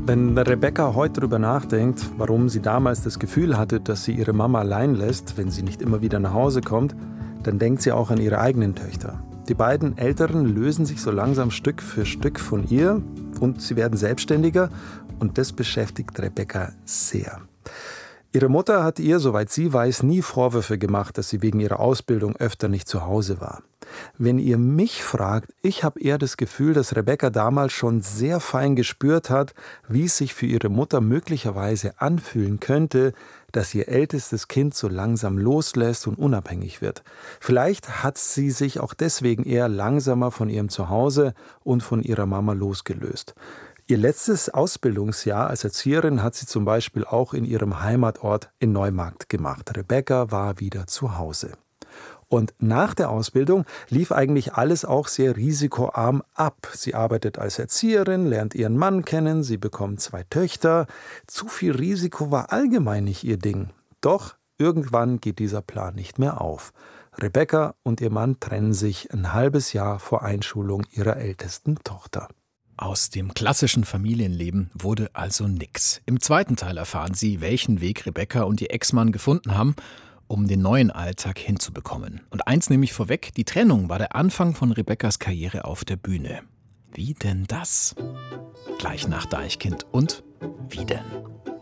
Wenn Rebecca heute darüber nachdenkt, warum sie damals das Gefühl hatte, dass sie ihre Mama allein lässt, wenn sie nicht immer wieder nach Hause kommt, dann denkt sie auch an ihre eigenen Töchter. Die beiden Älteren lösen sich so langsam Stück für Stück von ihr und sie werden selbstständiger und das beschäftigt Rebecca sehr. Ihre Mutter hat ihr, soweit sie weiß, nie Vorwürfe gemacht, dass sie wegen ihrer Ausbildung öfter nicht zu Hause war. Wenn ihr mich fragt, ich habe eher das Gefühl, dass Rebecca damals schon sehr fein gespürt hat, wie es sich für ihre Mutter möglicherweise anfühlen könnte, dass ihr ältestes Kind so langsam loslässt und unabhängig wird. Vielleicht hat sie sich auch deswegen eher langsamer von ihrem Zuhause und von ihrer Mama losgelöst. Ihr letztes Ausbildungsjahr als Erzieherin hat sie zum Beispiel auch in ihrem Heimatort in Neumarkt gemacht. Rebecca war wieder zu Hause. Und nach der Ausbildung lief eigentlich alles auch sehr risikoarm ab. Sie arbeitet als Erzieherin, lernt ihren Mann kennen, sie bekommt 2 Töchter. Zu viel Risiko war allgemein nicht ihr Ding. Doch irgendwann geht dieser Plan nicht mehr auf. Rebecca und ihr Mann trennen sich ein halbes Jahr vor Einschulung ihrer ältesten Tochter. Aus dem klassischen Familienleben wurde also nix. Im zweiten Teil erfahren Sie, welchen Weg Rebecca und ihr Ex-Mann gefunden haben, um den neuen Alltag hinzubekommen. Und eins nehme ich vorweg, die Trennung war der Anfang von Rebeccas Karriere auf der Bühne. Wie denn das? Gleich nach Deichkind und wie denn?